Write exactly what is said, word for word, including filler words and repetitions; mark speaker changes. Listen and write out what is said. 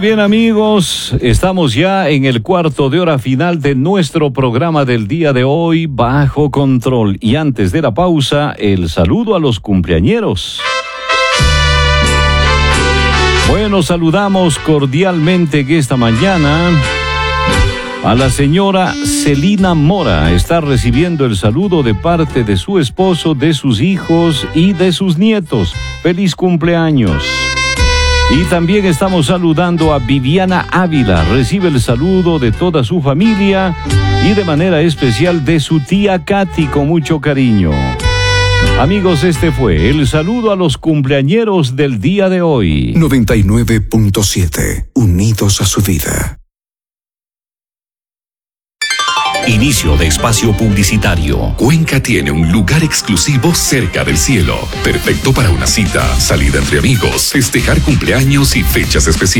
Speaker 1: bien, amigos, estamos ya en el cuarto de hora final de nuestro programa del día de hoy, Bajo Control. Y antes de la pausa, el saludo a los cumpleañeros. Bueno, saludamos cordialmente que esta mañana a la señora Celina Mora. Está recibiendo el saludo de parte de su esposo, de sus hijos y de sus nietos. ¡Feliz cumpleaños! Y también estamos saludando a Viviana Ávila. Recibe el saludo de toda su familia y de manera especial de su tía Katy con mucho cariño. Amigos, este fue el saludo a los cumpleañeros del día de hoy.
Speaker 2: noventa y nueve punto siete, unidos a su vida.
Speaker 3: Inicio de espacio publicitario. Cuenca tiene un lugar exclusivo cerca del cielo, perfecto para una cita, salida entre amigos, festejar cumpleaños y fechas especiales.